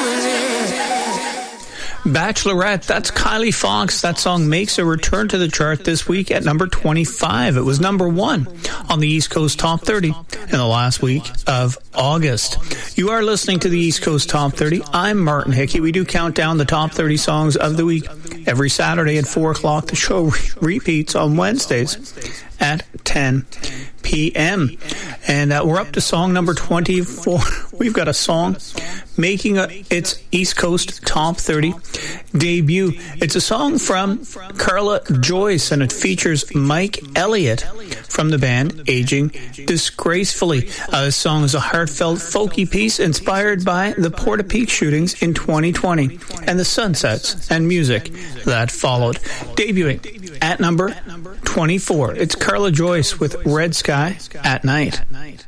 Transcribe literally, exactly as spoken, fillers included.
Bachelorette, that's Kylie Fox. That song makes a return to the chart this week at number twenty-five. It was number one on the East Coast Top thirty in the last week of August. You are listening to the East Coast Top thirty. I'm Martin Hickey. We do count down the top thirty songs of the week every Saturday at four o'clock. The show re- repeats on Wednesdays at ten p.m. And uh, we're up to song number twenty-four. We've got a song making a, its East Coast Top thirty debut. It's a song from Carla Joyce, and it features Mike Elliott from the band Aging Disgracefully. Uh, this song is a heartfelt, folky piece inspired by the Portapique shootings in twenty twenty and the sunsets and music that followed. Debuting at number twenty-four, it's Carla Joyce with Red Sky at Night.